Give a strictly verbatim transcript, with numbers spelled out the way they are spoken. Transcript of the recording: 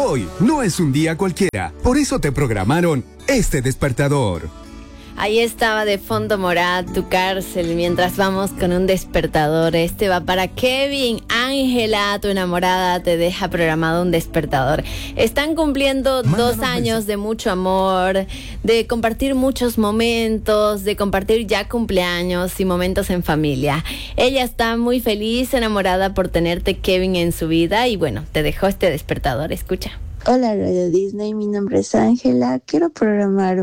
Hoy no es un día cualquiera, por eso te programaron este despertador. Ahí estaba de fondo Morat, Tu Cárcel, mientras vamos con un despertador. Este va para Kevin. Ángela, tu enamorada, te deja programado un despertador. Están cumpliendo Mándanos dos años mensaje. de mucho amor, de compartir muchos momentos, de compartir ya cumpleaños y momentos en familia. Ella está muy feliz, enamorada por tenerte, Kevin, en su vida. Y bueno, te dejó este despertador. Escucha. Hola Radio Disney, mi nombre es Ángela. Quiero programar